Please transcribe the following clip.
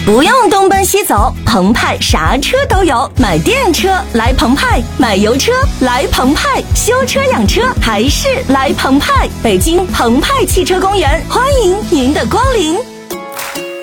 不用东奔西走，澎湃啥车都有。买电车来澎湃，买油车来澎湃，修车养车还是来澎湃。北京澎湃汽车公园，欢迎您的光临。